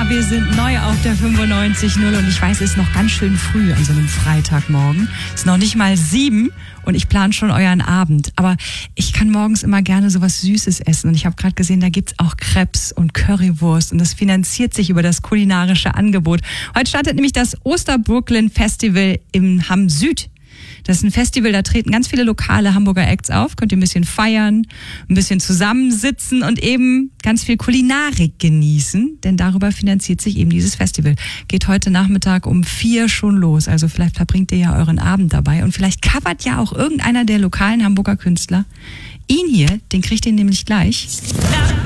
Ja, wir sind neu auf der 95.0 und ich weiß, es ist noch ganz schön früh an so einem Freitagmorgen. Es ist noch nicht mal 7 und ich plane schon euren Abend. Aber ich kann morgens immer gerne sowas Süßes essen und ich habe gerade gesehen, da gibt's auch Crepes und Currywurst und das finanziert sich über das kulinarische Angebot. Heute startet nämlich das Osterbrooklyn Festival im Hamm Süd. Das ist ein Festival, da treten ganz viele lokale Hamburger Acts auf. Könnt ihr ein bisschen feiern, ein bisschen zusammensitzen und eben ganz viel Kulinarik genießen. Denn darüber finanziert sich eben dieses Festival. Geht heute Nachmittag um 4 schon los. Also vielleicht verbringt ihr ja euren Abend dabei. Und vielleicht covert ja auch irgendeiner der lokalen Hamburger Künstler ihn hier. Den kriegt ihr nämlich gleich.